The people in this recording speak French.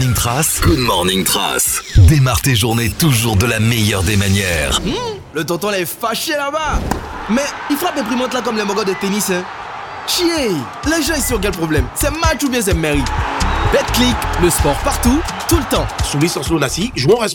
Morning Trace. Good Morning Trace. Démarre tes journées toujours de la meilleure des manières. Le tonton là est fâché là-bas. Mais il frappe imprimante là comme les mogos de tennis, hein. Chier. Les gens ici ont quel problème? C'est match ou bien c'est mairie? BetClick, le sport partout, tout le temps. Soumis sans son assis, jouons